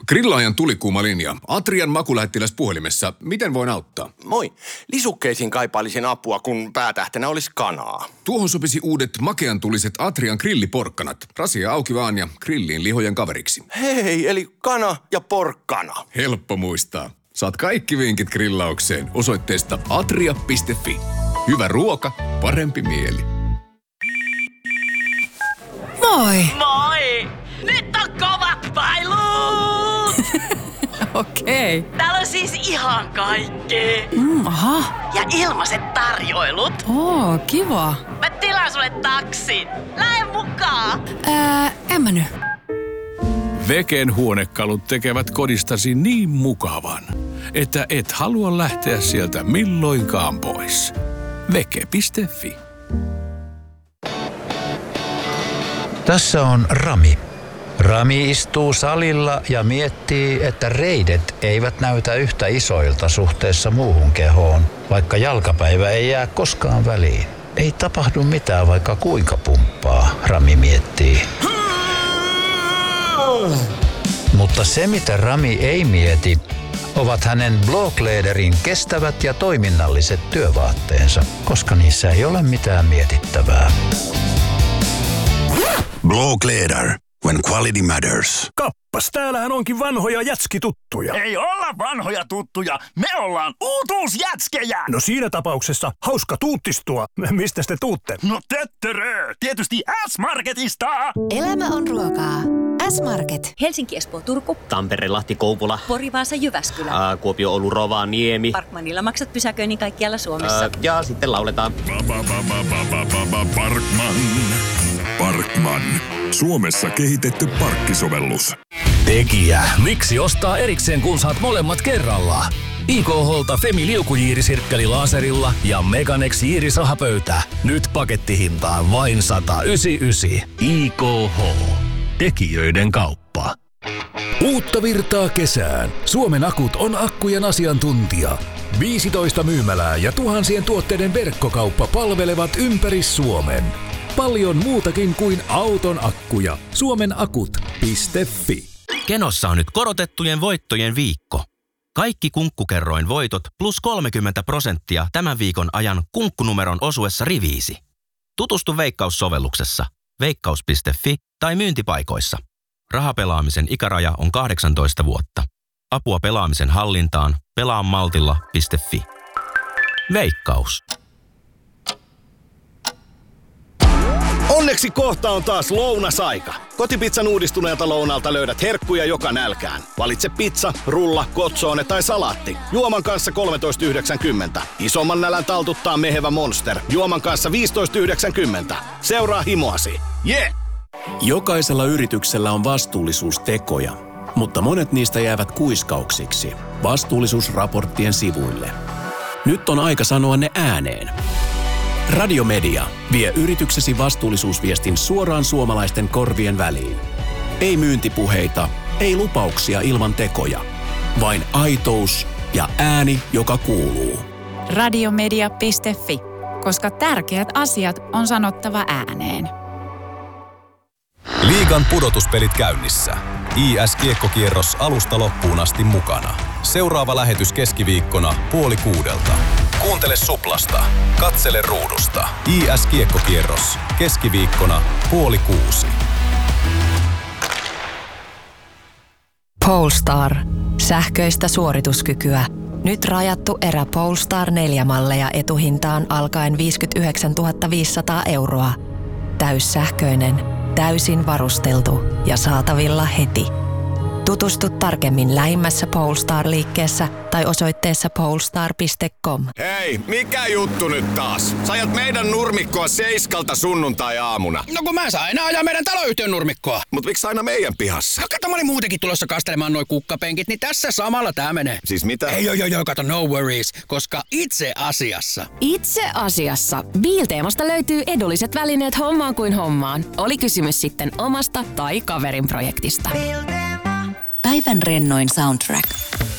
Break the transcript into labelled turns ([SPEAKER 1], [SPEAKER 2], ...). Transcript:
[SPEAKER 1] Grillaajan tulikuuma linja. Atrian makulähettiläs puhelimessa. Miten voin auttaa?
[SPEAKER 2] Moi. Lisukkeisiin kaipailisin apua, kun päätähtenä olisi kanaa.
[SPEAKER 1] Tuohon sopisi uudet makeantuliset Atrian grilliporkkanat. Rasia auki vaan ja grilliin lihojen kaveriksi.
[SPEAKER 2] Hei, eli kana ja porkkana.
[SPEAKER 1] Helppo muistaa. Saat kaikki vinkit grillaukseen osoitteesta atria.fi. Hyvä ruoka, parempi mieli.
[SPEAKER 3] Moi!
[SPEAKER 4] Moi! Nyt on kovat pailut!
[SPEAKER 3] Okei.
[SPEAKER 4] Täällä on siis ihan kaikkea.
[SPEAKER 3] Aha.
[SPEAKER 4] Ja ilmaiset tarjoilut.
[SPEAKER 3] Oo, kiva.
[SPEAKER 4] Mä tilaan sulle taksin. Lähde mukaan!
[SPEAKER 3] En mä nyt.
[SPEAKER 5] Veken huonekalut tekevät kodistasi niin mukavan, että et halua lähteä sieltä milloinkaan pois. Veke.fi.
[SPEAKER 6] Tässä on Rami. Rami istuu salilla ja miettii, että reidet eivät näytä yhtä isoilta suhteessa muuhun kehoon, vaikka jalkapäivä ei jää koskaan väliin. Ei tapahdu mitään, vaikka kuinka pumppaa, Rami miettii. Mutta se, mitä Rami ei mieti, ovat hänen Blåkläderin kestävät ja toiminnalliset työvaatteensa, koska niissä ei ole mitään mietittävää.
[SPEAKER 7] Blåkläder, when quality matters.
[SPEAKER 8] Kappas, täällähän onkin vanhoja jätskituttuja.
[SPEAKER 9] Ei olla vanhoja tuttuja, me ollaan uutuusjätskejä.
[SPEAKER 8] No siinä tapauksessa hauska tuuttistua. Mistä te tuutte?
[SPEAKER 9] No töttörö, tietysti S-Marketista.
[SPEAKER 10] Elämä on ruokaa. S-Market.
[SPEAKER 11] Helsinki, Espoo, Turku.
[SPEAKER 12] Tampere, Lahti, Kouvola.
[SPEAKER 11] Pori, Vaasa, Jyväskylä.
[SPEAKER 12] Kuopio, Oulu, Rovaniemi.
[SPEAKER 11] Parkmanilla maksat pysäköinnin kaikkialla Suomessa.
[SPEAKER 12] Ja sitten lauletaan.
[SPEAKER 13] Parkman. Suomessa kehitetty parkkisovellus.
[SPEAKER 14] Tekijä. Miksi ostaa erikseen, kun saat molemmat kerralla? IKH:lta Femi liukujiirisirkkeli laserilla ja Meganex jiirisrahapöytä. Nyt pakettihintaan vain 199. IKH. Tekijöiden kauppa.
[SPEAKER 15] Uutta virtaa kesään. Suomen Akut on akkujen asiantuntija. 15 myymälää ja tuhansien tuotteiden verkkokauppa palvelevat ympäri Suomen. Paljon muutakin kuin auton akkuja. Suomenakut.fi.
[SPEAKER 16] Kenossa on nyt korotettujen voittojen viikko. Kaikki Kunkkukerroin voitot plus 30% tämän viikon ajan kunkkunumeron osuessa riviisi. Tutustu Veikkaus-sovelluksessa, veikkaus.fi tai myyntipaikoissa. Rahapelaamisen ikäraja on 18 vuotta. Apua pelaamisen hallintaan pelaamaltilla.fi. Veikkaus.
[SPEAKER 17] Onneksi kohta on taas lounasaika. Kotipizzan uudistuneelta lounalta löydät herkkuja joka nälkään. Valitse pizza, rulla, cozzone tai salaatti. Juoman kanssa 13,90. Isomman nälän taltuttaa mehevä Monster. Juoman kanssa 15,90. Seuraa himoasi. Yeah!
[SPEAKER 18] Jokaisella yrityksellä on vastuullisuustekoja, mutta monet niistä jäävät kuiskauksiksi vastuullisuusraporttien sivuille. Nyt on aika sanoa ne ääneen. Radiomedia vie yrityksesi vastuullisuusviestin suoraan suomalaisten korvien väliin. Ei myyntipuheita, ei lupauksia ilman tekoja. Vain aitous ja ääni, joka kuuluu.
[SPEAKER 19] Radiomedia.fi, koska tärkeät asiat on sanottava ääneen.
[SPEAKER 20] Liigan pudotuspelit käynnissä. IS-kiekkokierros alusta loppuun asti mukana. Seuraava lähetys keskiviikkona 5:30. Kuuntele Suplasta. Katsele ruudusta. IS-kiekkokierros. Keskiviikkona 5:30.
[SPEAKER 6] Polestar. Sähköistä suorituskykyä. Nyt rajattu erä Polestar 4-malleja etuhintaan alkaen 59 500 €. Täyssähköinen, täysin varusteltu ja saatavilla heti. Tutustu tarkemmin lähimmässä Polestar-liikkeessä tai osoitteessa polestar.com.
[SPEAKER 2] Hei, mikä juttu nyt taas? Sä ajat meidän nurmikkoa 7 sunnuntai-aamuna.
[SPEAKER 3] No kun mä saan aina ajaa meidän taloyhtiön nurmikkoa.
[SPEAKER 2] Mut miksi aina meidän pihassa?
[SPEAKER 3] No kato, mä olin muutenkin tulossa kastelemaan noi kukkapenkit, niin tässä samalla tää menee.
[SPEAKER 2] Siis mitä?
[SPEAKER 3] Ei, kato, no worries, koska itse asiassa
[SPEAKER 5] Biilteemasta löytyy edulliset välineet hommaan kuin hommaan. Oli kysymys sitten omasta tai kaverin projektista.
[SPEAKER 10] Päivän rennoin soundtrack.